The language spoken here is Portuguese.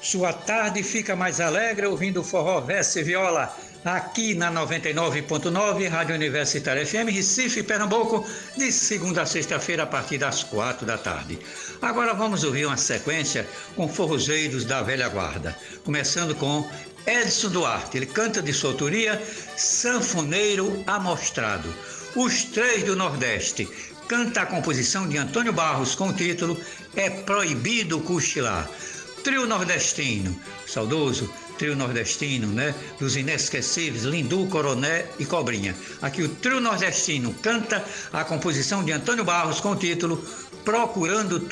Sua tarde fica mais alegre ouvindo forró, verso e viola, aqui na 99.9, Rádio Universitária FM, Recife, Pernambuco, de segunda a sexta-feira, a partir das 4 da tarde. Agora vamos ouvir uma sequência com forrozeiros da velha guarda, começando com Edson Duarte. Ele canta de sua autoria Sanfoneiro Amostrado. Os Três do Nordeste. Canta a composição de Antônio Barros com o título É Proibido Cochilar. Trio nordestino, saudoso trio nordestino, né? Dos inesquecíveis Lindu, Coroné e Cobrinha. Aqui o trio nordestino canta a composição de Antônio Barros com o título Procurando